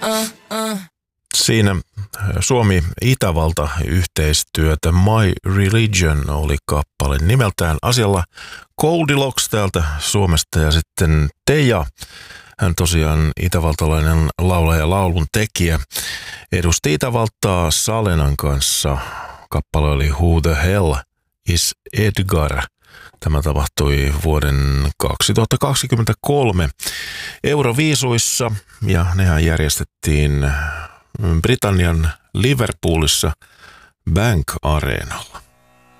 Siinä Suomi-Itävalta-yhteistyötä My Religion oli kappale nimeltään asialla Goldilocks täältä Suomesta ja sitten Teija. Hän tosiaan itävaltalainen laulaja ja laulun tekijä. Edusti Itävaltaa Salenan kanssa. Kappale oli Who the Hell is Edgar. Tämä tapahtui vuoden 2023 Euroviisuissa ja nehän järjestettiin Britannian Liverpoolissa Bank Areenalla.